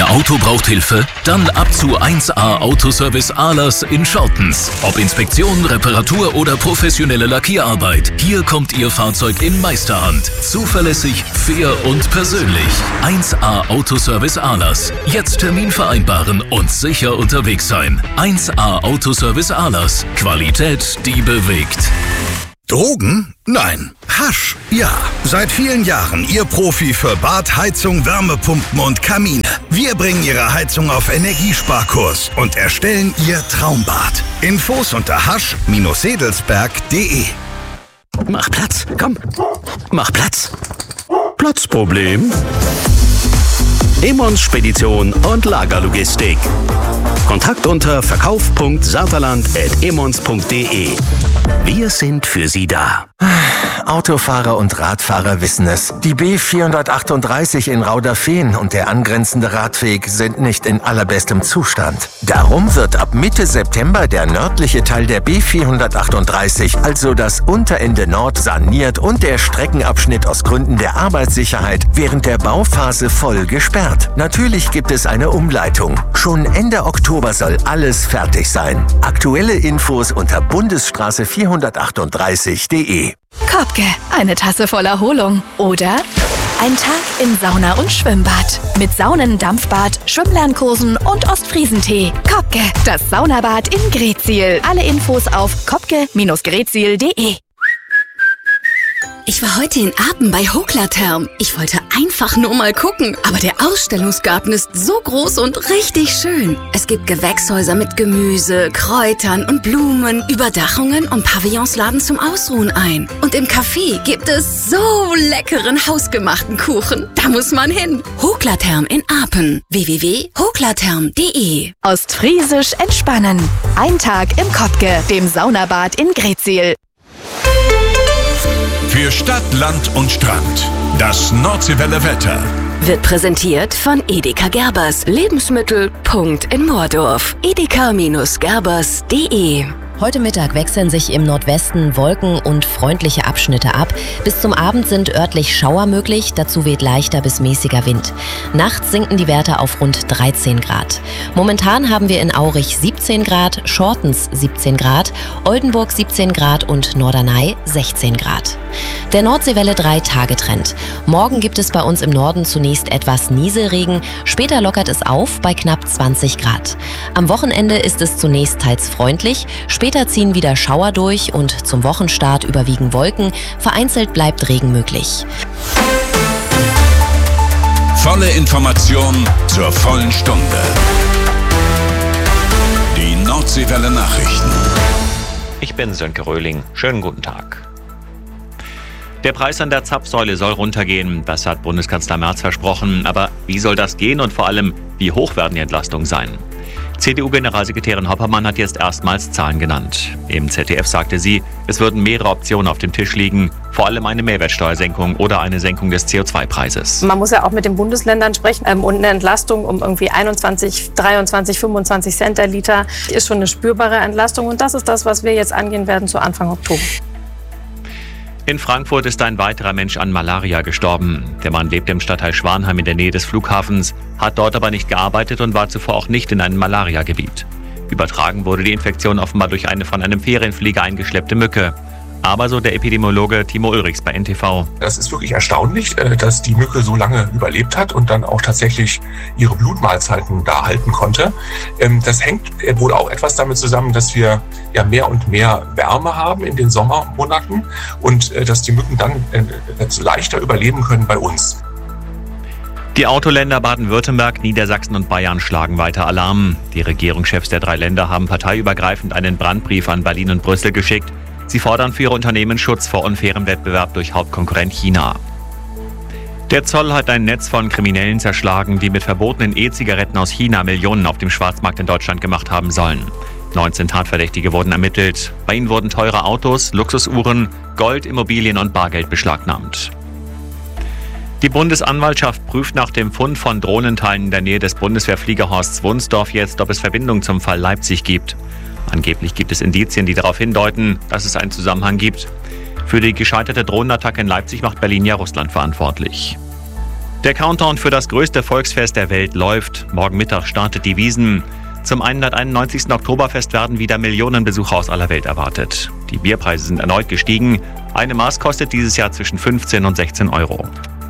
Ihr Auto braucht Hilfe? Dann ab zu 1A Autoservice Ahlers in Schortens. Ob Inspektion, Reparatur oder professionelle Lackierarbeit. Hier kommt Ihr Fahrzeug in Meisterhand. Zuverlässig, fair und persönlich. 1A Autoservice Ahlers. Jetzt Termin vereinbaren und sicher unterwegs sein. 1A Autoservice Ahlers. Qualität, die bewegt. Drogen? Nein. Hasch? Ja. Seit vielen Jahren Ihr Profi für Bad, Heizung, Wärmepumpen und Kamine. Wir bringen Ihre Heizung auf Energiesparkurs und erstellen Ihr Traumbad. Infos unter hasch-sedelsberg.de. Mach Platz, komm. Mach Platz. Platzproblem? Emmons Spedition und Lagerlogistik. Kontakt unter verkauf.saterland@emmons.de. Wir sind für Sie da. Autofahrer und Radfahrer wissen es. Die B438 in Rauderfehn und der angrenzende Radweg sind nicht in allerbestem Zustand. Darum wird ab Mitte September der nördliche Teil der B438, also das Unterende Nord, saniert und der Streckenabschnitt aus Gründen der Arbeitssicherheit während der Bauphase voll gesperrt. Natürlich gibt es eine Umleitung. Schon Ende Oktober soll alles fertig sein. Aktuelle Infos unter Bundesstraße 438.de. Kopke, eine Tasse voll Erholung. Oder ein Tag in Sauna und Schwimmbad. Mit Saunen, Dampfbad, Schwimmlernkursen und Ostfriesentee. Kopke, das Saunabad in Greetsiel. Alle Infos auf kopke-greetsiel.de. Ich war heute in Apen bei Hoklatherm. Ich wollte einfach nur mal gucken, aber der Ausstellungsgarten ist so groß und richtig schön. Es gibt Gewächshäuser mit Gemüse, Kräutern und Blumen, Überdachungen und Pavillons laden zum Ausruhen ein. Und im Café gibt es so leckeren hausgemachten Kuchen. Da muss man hin. Hoklatherm in Apen. www.hoklatherm.de. Ostfriesisch entspannen. Ein Tag im Kopke, dem Saunabad in Greetsiel. Für Stadt, Land und Strand. Das Nordseewelle Wetter. Wird präsentiert von Edeka Gerbers. Lebensmittel. Punkt in Moordorf. edeka-gerbers.de. Heute Mittag wechseln sich im Nordwesten Wolken und freundliche Abschnitte ab. Bis zum Abend sind örtlich Schauer möglich, dazu weht leichter bis mäßiger Wind. Nachts sinken die Werte auf rund 13 Grad. Momentan haben wir in Aurich 17 Grad, Schortens 17 Grad, Oldenburg 17 Grad und Norderney 16 Grad. Der Nordseewelle 3-Tage-Trend. Morgen gibt es bei uns im Norden zunächst etwas Nieselregen, später lockert es auf bei knapp 20 Grad. Am Wochenende ist es zunächst teils freundlich, später ziehen wieder Schauer durch und zum Wochenstart überwiegen Wolken, vereinzelt bleibt Regen möglich. Volle Information zur vollen Stunde. Die Nordseewelle Nachrichten. Ich bin Sönke Röhling. Schönen guten Tag. Der Preis an der Zapfsäule soll runtergehen. Das hat Bundeskanzler Merz versprochen. Aber wie soll das gehen und vor allem, wie hoch werden die Entlastungen sein? CDU-Generalsekretärin Hoppermann hat jetzt erstmals Zahlen genannt. Im ZDF sagte sie, es würden mehrere Optionen auf dem Tisch liegen, vor allem eine Mehrwertsteuersenkung oder eine Senkung des CO2-Preises. Man muss ja auch mit den Bundesländern sprechen und eine Entlastung um irgendwie 21, 23, 25 Cent der Liter ist schon eine spürbare Entlastung und das ist das, was wir jetzt angehen werden zu Anfang Oktober. In Frankfurt ist ein weiterer Mensch an Malaria gestorben. Der Mann lebt im Stadtteil Schwanheim in der Nähe des Flughafens, hat dort aber nicht gearbeitet und war zuvor auch nicht in einem Malariagebiet. Übertragen wurde die Infektion offenbar durch eine von einem Ferienflieger eingeschleppte Mücke. Aber so der Epidemiologe Timo Ulrichs bei NTV. Das ist wirklich erstaunlich, dass die Mücke so lange überlebt hat und dann auch tatsächlich ihre Blutmahlzeiten da halten konnte. Das hängt wohl auch etwas damit zusammen, dass wir ja mehr und mehr Wärme haben in den Sommermonaten und dass die Mücken dann leichter überleben können bei uns. Die Autoländer Baden-Württemberg, Niedersachsen und Bayern schlagen weiter Alarm. Die Regierungschefs der 3 Länder haben parteiübergreifend einen Brandbrief an Berlin und Brüssel geschickt. Sie fordern für ihre Unternehmen Schutz vor unfairem Wettbewerb durch Hauptkonkurrent China. Der Zoll hat ein Netz von Kriminellen zerschlagen, die mit verbotenen E-Zigaretten aus China Millionen auf dem Schwarzmarkt in Deutschland gemacht haben sollen. 19 Tatverdächtige wurden ermittelt. Bei ihnen wurden teure Autos, Luxusuhren, Gold, Immobilien und Bargeld beschlagnahmt. Die Bundesanwaltschaft prüft nach dem Fund von Drohnenteilen in der Nähe des Bundeswehrfliegerhorsts Wunsdorf jetzt, ob es Verbindung zum Fall Leipzig gibt. Angeblich gibt es Indizien, die darauf hindeuten, dass es einen Zusammenhang gibt. Für die gescheiterte Drohnenattacke in Leipzig macht Berlin ja Russland verantwortlich. Der Countdown für das größte Volksfest der Welt läuft. Morgen Mittag startet die Wiesn. Zum 191. Oktoberfest werden wieder Millionen Besucher aus aller Welt erwartet. Die Bierpreise sind erneut gestiegen. Eine Maß kostet dieses Jahr zwischen 15 und 16 Euro.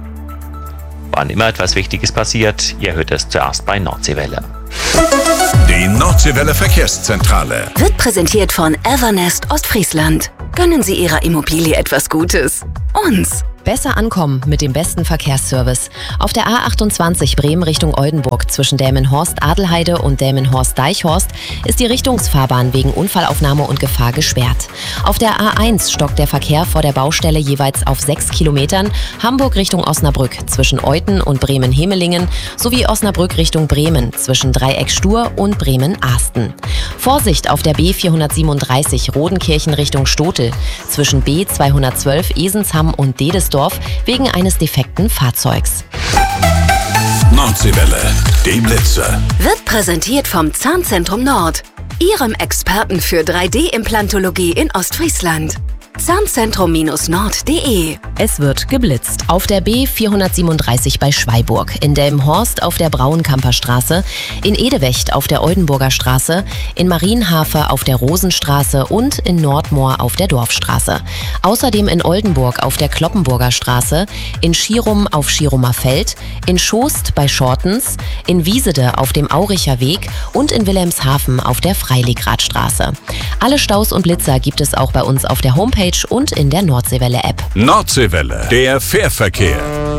Wann immer etwas Wichtiges passiert, ihr hört es zuerst bei Nordseewelle. Die Nordseewelle Verkehrszentrale Wird präsentiert von Evernest Ostfriesland. Gönnen Sie Ihrer Immobilie etwas Gutes. Uns. Besser ankommen mit dem besten Verkehrsservice. Auf der A28 Bremen Richtung Oldenburg zwischen Delmenhorst-Adelheide und Delmenhorst-Deichhorst ist die Richtungsfahrbahn wegen Unfallaufnahme und Gefahr gesperrt. Auf der A1 stockt der Verkehr vor der Baustelle jeweils auf 6 Kilometern Hamburg Richtung Osnabrück zwischen Euthen und Bremen-Hemelingen sowie Osnabrück Richtung Bremen zwischen Dreieck-Stur und Bremen-Ahsten. Vorsicht auf der B437 Rodenkirchen Richtung Stotel zwischen B212 Esensham und Dedesdorf wegen eines defekten Fahrzeugs. Nordseewelle, die Blitze. Wird präsentiert vom Zahnzentrum Nord, Ihrem Experten für 3D-Implantologie in Ostfriesland. Zahnzentrum-nord.de. Es wird geblitzt. Auf der B437 bei Schweiburg, in Delmenhorst auf der Braunkamper Straße, in Edewecht auf der Oldenburger Straße, in Marienhafe auf der Rosenstraße und in Nordmoor auf der Dorfstraße. Außerdem in Oldenburg auf der Kloppenburger Straße, in Schierum auf Schierumer Feld, in Schoast bei Schortens, in Wiesede auf dem Auricher Weg und in Wilhelmshaven auf der Freiligradstraße. Alle Staus und Blitzer gibt es auch bei uns auf der Homepage und in der Nordseewelle-App. Nordseewelle, der Fährverkehr.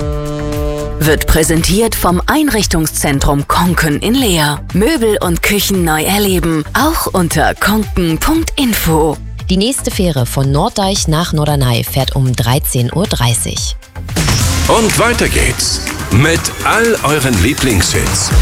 Wird präsentiert vom Einrichtungszentrum Konken in Leer. Möbel und Küchen neu erleben, auch unter konken.info. Die nächste Fähre von Norddeich nach Norderney fährt um 13:30 Uhr. Und weiter geht's mit all euren Lieblingshits.